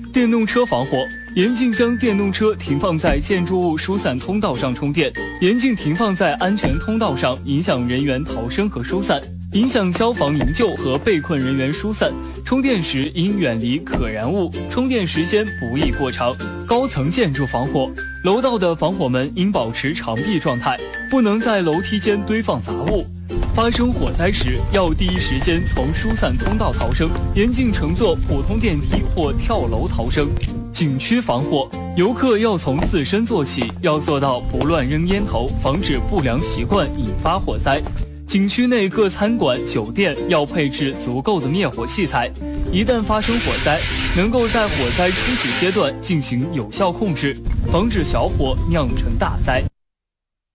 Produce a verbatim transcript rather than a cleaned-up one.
电动车防火，严禁将电动车停放在建筑物疏散通道上充电，严禁停放在安全通道上，影响人员逃生和疏散，影响消防营救和被困人员疏散。充电时应远离可燃物，充电时间不宜过长。高层建筑防火，楼道的防火门应保持长闭状态，不能在楼梯间堆放杂物。发生火灾时，要第一时间从疏散通道逃生，严禁乘坐普通电梯或跳楼逃生。景区防火，游客要从自身做起，要做到不乱扔烟头，防止不良习惯引发火灾。景区内各餐馆、酒店要配置足够的灭火器材，一旦发生火灾，能够在火灾初始阶段进行有效控制，防止小火酿成大灾。